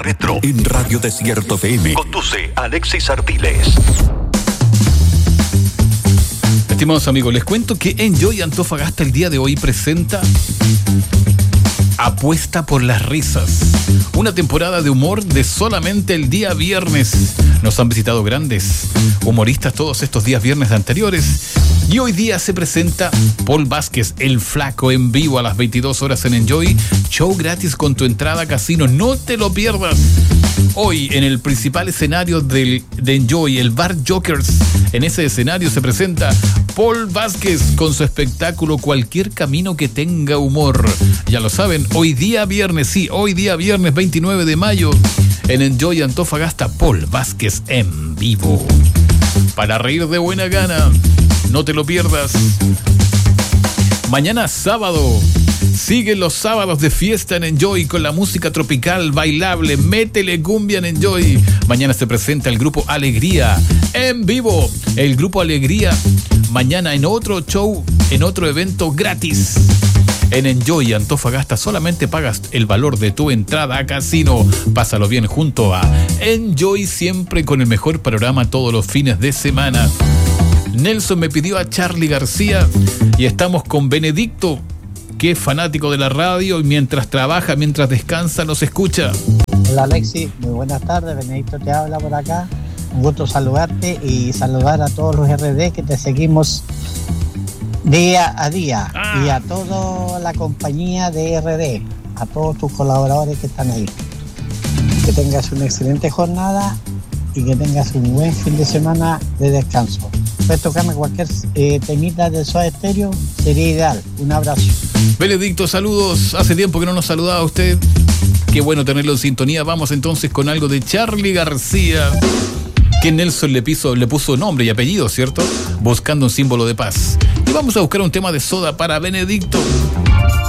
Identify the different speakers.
Speaker 1: Retro en Radio Desierto FM. Conduce Alexis Artiles.
Speaker 2: Estimados amigos, les cuento que Enjoy Antofagasta el día de hoy presenta Apuesta por las risas, una temporada de humor de solamente el día viernes. Nos han visitado grandes humoristas todos estos días viernes anteriores y hoy día se presenta Paul Vázquez, el Flaco, en vivo a las 22 horas en Enjoy. Show gratis con tu entrada a casino, no te lo pierdas. Hoy en el principal escenario de Enjoy, el Bar Jokers. En ese escenario se presenta Paul Vázquez con su espectáculo Cualquier Camino que Tenga Humor. Ya lo saben, hoy día viernes, sí, hoy día viernes 29 de mayo, en Enjoy Antofagasta, Paul Vázquez en vivo. Para reír de buena gana, no te lo pierdas. Mañana sábado, siguen los sábados de fiesta en Enjoy con la música tropical, bailable, métele cumbia en Enjoy. Mañana se presenta el grupo Alegría en vivo. El grupo Alegría mañana en otro show, en otro evento gratis. En Enjoy Antofagasta solamente pagas el valor de tu entrada a casino. Pásalo bien junto a Enjoy, siempre con el mejor panorama todos los fines de semana. Nelson me pidió a Charly García y estamos con Benedicto, que es fanático de la radio y mientras trabaja, mientras descansa, nos escucha.
Speaker 3: Hola Alexis, muy buenas tardes, Benedicto te habla por acá. Un gusto saludarte y saludar a todos los RD que te seguimos día a día y a toda la compañía de RD, a todos tus colaboradores que están ahí. Que tengas una excelente jornada y que tengas un buen fin de semana de descanso. Puedes tocarme cualquier temita de Soda Stereo, sería ideal. Un abrazo.
Speaker 2: Benedicto, saludos. Hace tiempo que no nos saludaba usted. Qué bueno tenerlo en sintonía. Vamos entonces con algo de Charly García, que Nelson le puso nombre y apellido, ¿cierto? Buscando un símbolo de paz. Y vamos a buscar un tema de Soda para Benedicto.